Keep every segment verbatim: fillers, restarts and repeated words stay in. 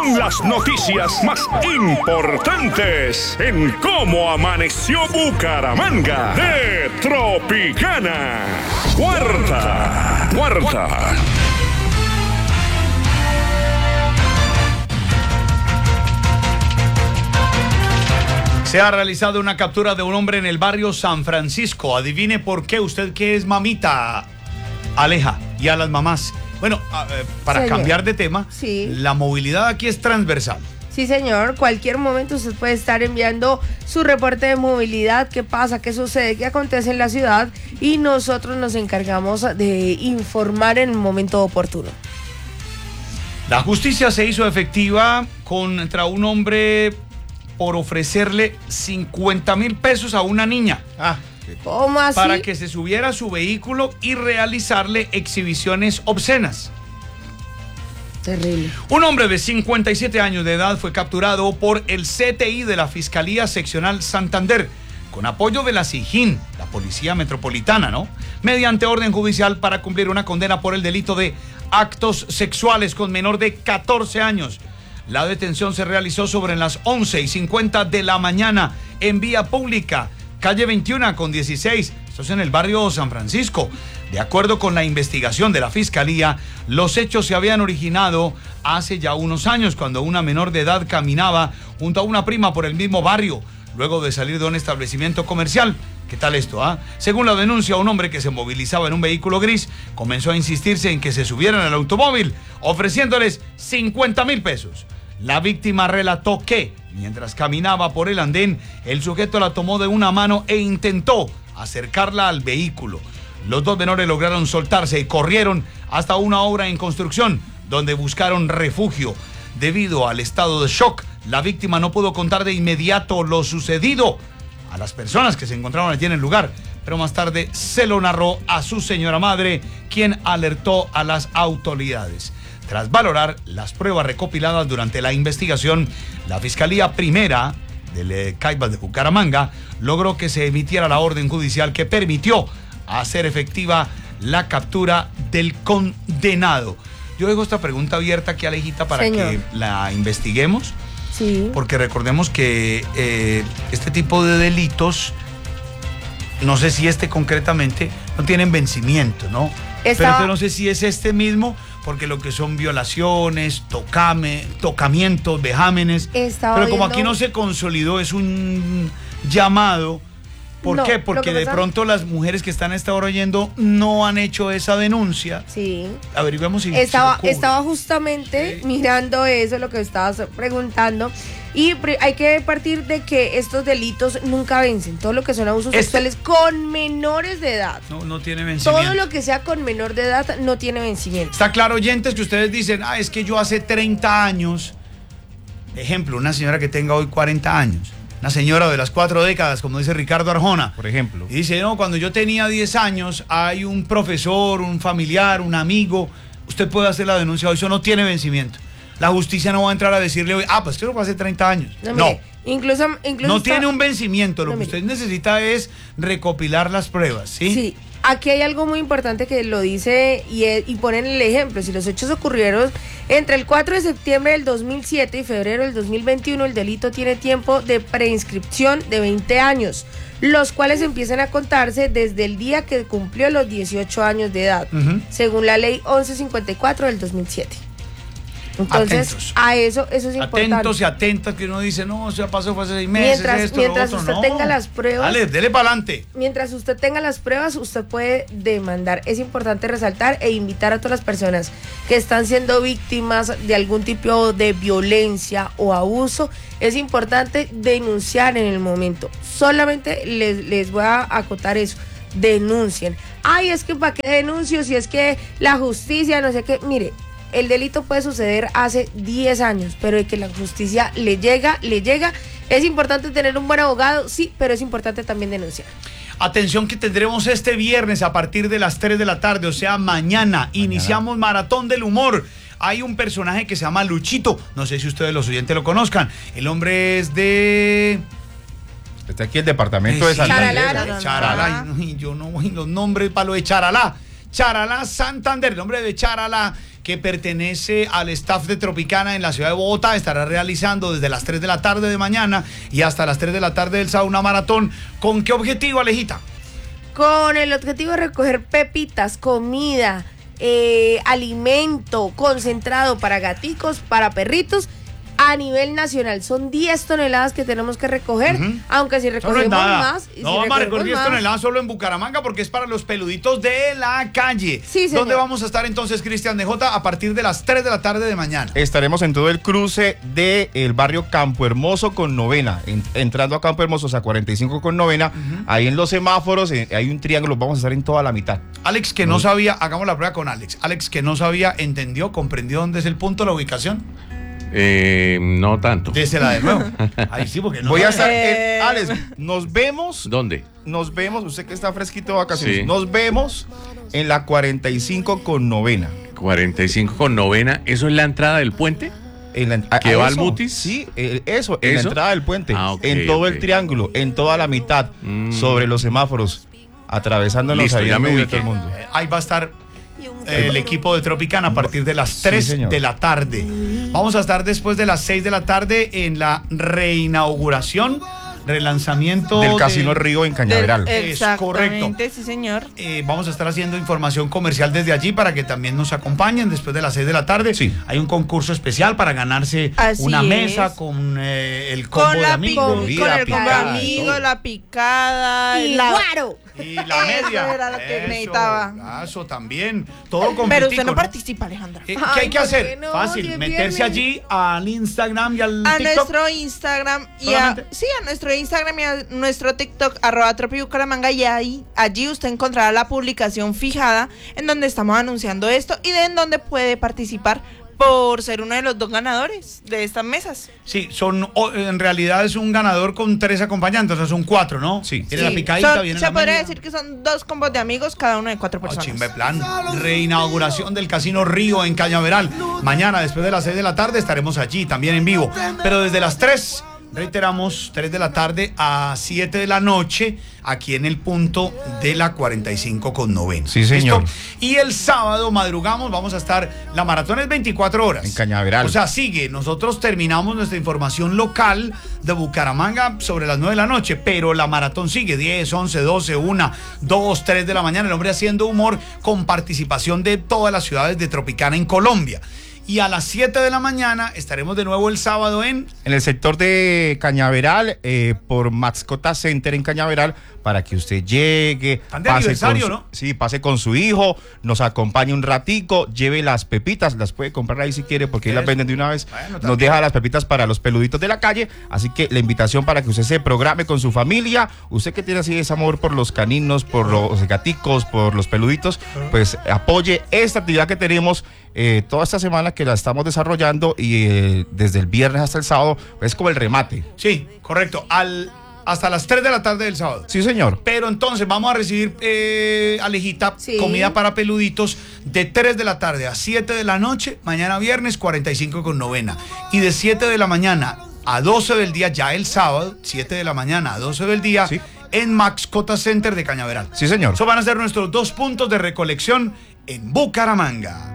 Las noticias más importantes en Cómo Amaneció Bucaramanga de Tropicana. Cuarta, cuarta. Se ha realizado una captura de un hombre en el barrio San Francisco. Adivine por qué, usted que es mamita, Aleja, y a las mamás. Bueno, eh, para señor. cambiar de tema, sí. La movilidad aquí es transversal. Sí, señor. Cualquier momento usted puede estar enviando su reporte de movilidad, qué pasa, qué sucede, qué acontece en la ciudad, y nosotros nos encargamos de informar en el momento oportuno. La justicia se hizo efectiva contra un hombre por ofrecerle cincuenta mil pesos a una niña. Ah. ¿Cómo así? Para que se subiera a su vehículo y realizarle exhibiciones obscenas. Terrible. Un hombre de cincuenta y siete años de edad fue capturado por el C T I de la Fiscalía Seccional Santander, con apoyo de la SIJIN, la Policía Metropolitana, ¿no? Mediante orden judicial para cumplir una condena por el delito de actos sexuales con menor de catorce años. La detención se realizó sobre las once y cincuenta de la mañana en vía pública, calle veintiuno con dieciséis, esto es en el barrio San Francisco. De acuerdo con la investigación de la Fiscalía, los hechos se habían originado hace ya unos años, cuando una menor de edad caminaba junto a una prima por el mismo barrio, luego de salir de un establecimiento comercial. ¿Qué tal esto, ah? Según la denuncia, un hombre que se movilizaba en un vehículo gris comenzó a insistirse en que se subieran al automóvil, ofreciéndoles cincuenta mil pesos. La víctima relató que, mientras caminaba por el andén, el sujeto la tomó de una mano e intentó acercarla al vehículo. Los dos menores lograron soltarse y corrieron hasta una obra en construcción, donde buscaron refugio. Debido al estado de shock, la víctima no pudo contar de inmediato lo sucedido a las personas que se encontraban allí en el lugar, pero más tarde se lo narró a su señora madre, quien alertó a las autoridades. Tras valorar las pruebas recopiladas durante la investigación, la Fiscalía Primera del Caibas de Bucaramanga logró que se emitiera la orden judicial que permitió hacer efectiva la captura del condenado. Yo dejo esta pregunta abierta aquí, Alejita, para Señor. que la investiguemos. Sí. Porque recordemos que eh, este tipo de delitos, no sé si este concretamente, no tienen vencimiento, ¿no? Estaba... Pero no sé si es este mismo, porque lo que son violaciones, tocame, tocamientos, vejámenes. Estaba pero como viendo... aquí no se consolidó, es un llamado. ¿Por no, qué? Porque de pasa... pronto las mujeres que están a esta hora oyendo no han hecho esa denuncia. Sí. Averiguemos si estaba, si estaba justamente sí. mirando eso, lo que estabas preguntando. Y hay que partir de que estos delitos nunca vencen. Todo lo que son abusos este... sexuales con menores de edad. No, no tiene vencimiento. Todo lo que sea con menor de edad no tiene vencimiento. Está claro, oyentes, que ustedes dicen, ah, es que yo hace treinta años, ejemplo, una señora que tenga hoy cuarenta años, una señora de las cuatro décadas, como dice Ricardo Arjona, por ejemplo. Y dice, no, cuando yo tenía diez años, hay un profesor, un familiar, un amigo, usted puede hacer la denuncia, eso no tiene vencimiento. La justicia no va a entrar a decirle hoy, ah, pues que lo fue hace treinta años. No, mire, no. Incluso, incluso no está... tiene un vencimiento, lo no, que usted necesita es recopilar las pruebas, ¿sí? Sí, aquí hay algo muy importante que lo dice y, y ponen el ejemplo. Si los hechos ocurrieron entre el cuatro de septiembre del dos mil siete y febrero del dos mil veintiuno, el delito tiene tiempo de preinscripción de veinte años, los cuales empiezan a contarse desde el día que cumplió los dieciocho años de edad, uh-huh. según la ley once cincuenta y cuatro del dos mil siete. Entonces, atentos. a eso, eso es importante. Atentos y atentas, que uno dice, no, eso ya pasó, fue hace seis meses, mientras, esto, mientras lo otro, usted no. tenga las pruebas. Dale, dele para adelante. Mientras usted tenga las pruebas, usted puede demandar. Es importante resaltar e invitar a todas las personas que están siendo víctimas de algún tipo de violencia o abuso. Es importante denunciar en el momento. Solamente les, les voy a acotar eso. Denuncien. Ay, es que para qué denuncio si es que la justicia, no sé qué. Mire, el delito puede suceder hace diez años, pero de que la justicia le llega, le llega. Es importante tener un buen abogado, sí, pero es importante también denunciar. Atención, que tendremos este viernes a partir de las tres de la tarde, o sea, mañana, mañana. Iniciamos Maratón del Humor. Hay un personaje que se llama Luchito, no sé si ustedes los oyentes lo conozcan. El hombre es de... Está aquí el departamento de Santander. Charalá. Charalá, y yo no voy los nombres para lo de Charalá. Charalá Santander. El nombre de Charalá, que pertenece al staff de Tropicana en la ciudad de Bogotá, estará realizando desde las tres de la tarde de mañana y hasta las tres de la tarde del sábado una maratón. ¿Con qué objetivo, Alejita? Con el objetivo de recoger pepitas, comida, eh, alimento concentrado para gaticos, para perritos, a nivel nacional. Son diez toneladas que tenemos que recoger, uh-huh. aunque si recogemos no más... Y no si vamos a recoger diez más, toneladas solo en Bucaramanga porque es para los peluditos de la calle. Sí, señor. ¿Dónde vamos a estar entonces, Cristian D J? A partir de las tres de la tarde de mañana. Estaremos en todo el cruce del barrio Campo Hermoso con Novena. En, entrando a Campo Hermoso, o sea, cuarenta y cinco con Novena. Uh-huh. Ahí en los semáforos eh, hay un triángulo, vamos a estar en toda la mitad. Alex, que no, no sabía, hagamos la prueba con Alex. Alex, que no sabía, entendió, comprendió dónde es el punto, la ubicación. Eh, no tanto. Désela de nuevo. Ahí sí, porque no. Voy sabe. a estar. Eh, Alex, nos vemos. ¿Dónde? Nos vemos, usted que está fresquito de vacaciones. Sí. Nos vemos en la cuarenta y cinco con Novena. cuarenta y cinco con Novena. ¿Eso es la entrada del puente? En la, ¿Que va al Mutis? Sí, eh, eso, en ¿Eso? la entrada del puente. Ah, okay, en todo okay. el triángulo, en toda la mitad, mm. sobre los semáforos, atravesándonos. Listo, ahí ya en me medio de ubiqué. todo el mundo. Eh, ahí va a estar el equipo de Tropicana a partir de las tres sí, de la tarde. Vamos a estar después de las seis de la tarde en la reinauguración, relanzamiento del de... Casino Río en Cañaveral. Es correcto. Sí, señor. Eh, vamos a estar haciendo información comercial desde allí para que también nos acompañen después de las seis de la tarde. Sí. Hay un concurso especial para ganarse Así una es. mesa con eh, el combo Con, de la amigos. con, y con la el combo de picada, amigos, todo. la picada, Y la... guaro. Y la Eso media. era lo que Eso, necesitaba. Eso también. Todo con Pero pitico, usted no participa, Alejandra. Eh, ¿Qué Ay, hay que ¿por hacer? qué no? Fácil, Si es meterse viernes. allí al Instagram y al A TikTok. nuestro Instagram y a, ¿Solamente? sí, a nuestro Instagram y a nuestro TikTok, arroba Tropi Bucaramanga, y ahí, allí usted encontrará la publicación fijada en donde estamos anunciando esto y de en donde puede participar por ser uno de los dos ganadores de estas mesas. Sí, son, o- en realidad es un ganador con tres acompañantes, o sea, son cuatro, ¿no? Sí. Tiene Sí. la picadita, Son- viene se la podría media. decir que son dos combos de amigos, cada uno de cuatro Oh, personas. chimba de plan. Reinauguración del Casino Río en Cañaveral. Mañana, después de las seis de la tarde, estaremos allí, también en vivo. Pero desde las tres, reiteramos, tres de la tarde a siete de la noche, aquí en el punto de la cuarenta y cinco con Novena. Sí, señor. ¿Listo? Y el sábado madrugamos, vamos a estar, la maratón es veinticuatro horas. En Cañaveral. O sea, sigue, nosotros terminamos nuestra información local de Bucaramanga sobre las nueve de la noche, pero la maratón sigue, diez, once, doce, una, dos, tres de la mañana, el hombre haciendo humor con participación de todas las ciudades de Tropicana en Colombia. Y a las siete de la mañana estaremos de nuevo el sábado en... En el sector de Cañaveral, eh, por Mascota Center en Cañaveral, para que usted llegue, Están de pase aniversario, con su, ¿no? sí, pase con su hijo, nos acompañe un ratico, lleve las pepitas, las puede comprar ahí si quiere, porque ahí las Eso. venden de una vez. Bueno, nos también. deja las pepitas para los peluditos de la calle, así que la invitación para que usted se programe con su familia, usted que tiene así ese amor por los caninos, por los gaticos, por los peluditos, pues apoye esta actividad que tenemos eh, toda esta semana, que la estamos desarrollando, y eh, desde el viernes hasta el sábado, es como el remate. Sí, correcto, al, hasta las tres de la tarde del sábado. Sí, señor. Pero entonces vamos a recibir, eh, Alejita, Sí. comida para peluditos de tres de la tarde a siete de la noche, mañana viernes cuarenta y cinco con Novena. Y de siete de la mañana a doce del día, ya el sábado, siete de la mañana a doce del día, Sí. en Mascota Center de Cañaveral. Sí, señor. Esos van a ser nuestros dos puntos de recolección en Bucaramanga.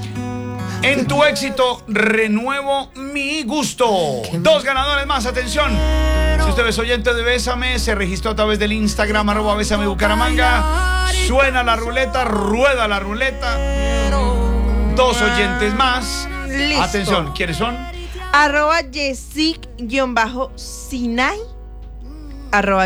En tu éxito, renuevo mi gusto. Dos ganadores más, atención. Si usted es oyente de Bésame, se registró a través del Instagram, arroba Bésame Bucaramanga. Suena la ruleta, rueda la ruleta. Dos oyentes más. Listo. Atención, ¿quiénes son? Arroba Jessic-Sinai, arroba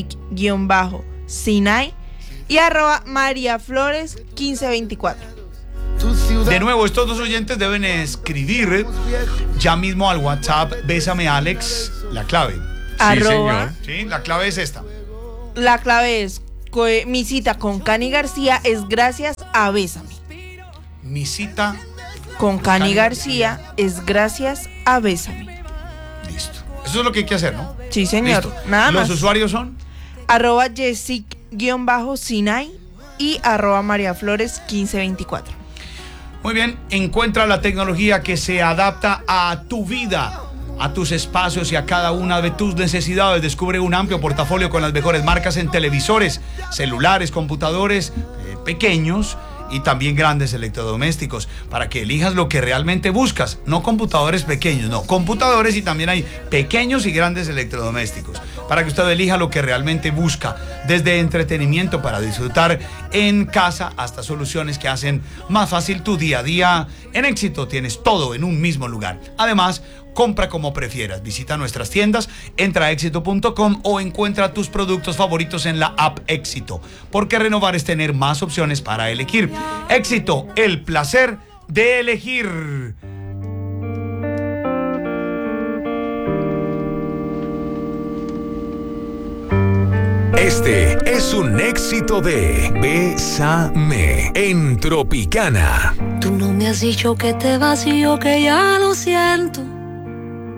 Jessic-Sinai y arroba María Flores quince veinticuatro. De nuevo, estos dos oyentes deben escribir ya mismo al WhatsApp Bésame Alex la clave. Arroba, ¿Sí? La clave es esta. la clave es co- mi cita con Cani García es gracias a Bésame. Mi cita. Con Cani Cani García es gracias a Bésame. Listo. Eso es lo que hay que hacer, ¿no? Sí, señor. Listo. Nada Los más. usuarios son. Arroba Jessic-Sinai y arroba María Flores quince veinticuatro. Muy bien, encuentra la tecnología que se adapta a tu vida, a tus espacios y a cada una de tus necesidades. Descubre un amplio portafolio con las mejores marcas en televisores, celulares, computadores eh, pequeños y también grandes electrodomésticos, para que elijas lo que realmente buscas. No computadores pequeños, no, computadores, y también hay pequeños y grandes electrodomésticos, para que usted elija lo que realmente busca, desde entretenimiento para disfrutar en casa hasta soluciones que hacen más fácil tu día a día. En Éxito tienes todo en un mismo lugar. Además, compra como prefieras. Visita nuestras tiendas, entra a éxito punto com o encuentra tus productos favoritos en la app Éxito, porque renovar es tener más opciones para elegir. Éxito, el placer de elegir. Este es un éxito de Bésame en Tropicana. Tú no me has dicho que te vas y yo que ya lo siento.